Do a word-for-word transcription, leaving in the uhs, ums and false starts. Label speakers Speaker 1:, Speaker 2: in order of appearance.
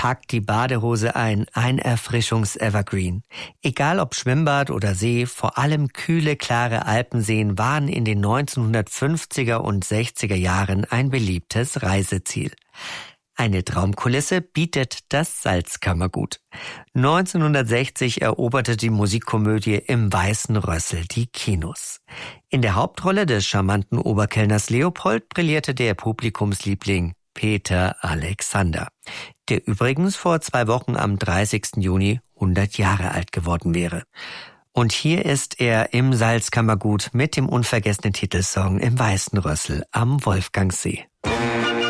Speaker 1: packt die Badehose ein, ein Erfrischungs-Evergreen. Egal ob Schwimmbad oder See, vor allem kühle, klare Alpenseen waren in den neunzehnhundertfünfziger und sechziger Jahren ein beliebtes Reiseziel. Eine Traumkulisse bietet das Salzkammergut. neunzehnhundertsechzig eroberte die Musikkomödie Im Weißen Rössel die Kinos. In der Hauptrolle des charmanten Oberkellners Leopold brillierte der Publikumsliebling Peter Alexander, der übrigens vor zwei Wochen am dreißigsten Juni hundert Jahre alt geworden wäre. Und hier ist er im Salzkammergut mit dem unvergessenen Titelsong Im Weißen Rössel am Wolfgangsee.